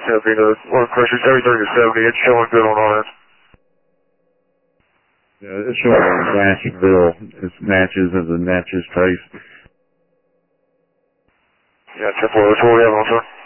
Copy, one question, 30 to 70, it's showing good on our end. Yeah, it's showing Nashville. It matches as a Natchez trace. Yeah, 10-4, that's what we have on, sir.